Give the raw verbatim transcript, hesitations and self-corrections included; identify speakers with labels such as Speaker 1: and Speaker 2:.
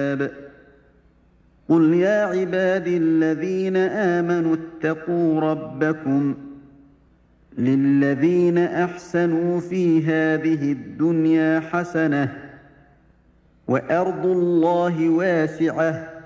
Speaker 1: الْكِتَابَ قُلْ يَا عِبَادِي الَّذِينَ آمَنُوا اتَّقُوا رَبَّكُمْ لِلَّذِينَ أَحْسَنُوا فِي هَٰذِهِ الدُّنْيَا حَسَنَةٌ وَأَرْضُ اللَّهِ وَاسِعَةٌ